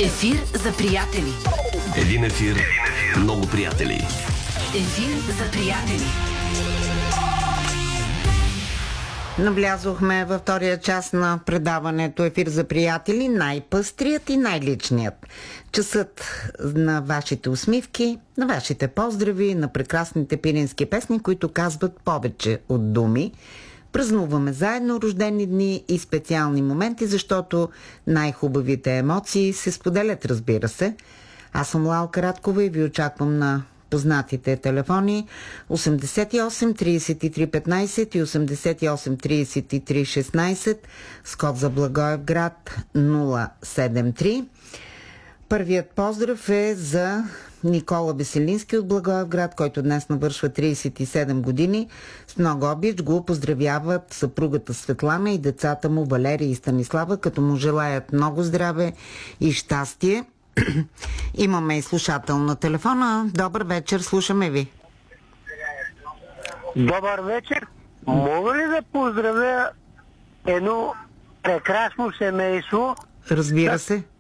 Ефир за приятели. Един ефир, много приятели. Ефир за приятели. Навлязохме във втория час на предаването Ефир за приятели, най-пъстрият и най-личният. Часът на вашите усмивки, на вашите поздрави, на прекрасните пирински песни, които казват повече от думи. Празнуваме заедно рождени дни и специални моменти, защото най-хубавите емоции се споделят, разбира се. Аз съм Лалка Радкова и ви очаквам на познатите телефони 88 33 15 и 88 33 16 с код за Благоевград 073. Първият поздрав е за Никола Веселински от Благоевград, който днес навършва 37 години. С много обич го поздравяват съпругата Светлана и децата му Валерия и Станислава, като му желаят много здраве и щастие. Имаме и слушател на телефона. Добър вечер, слушаме ви. Добър вечер. Мога ли да поздравя едно прекрасно семейство? Разбира се.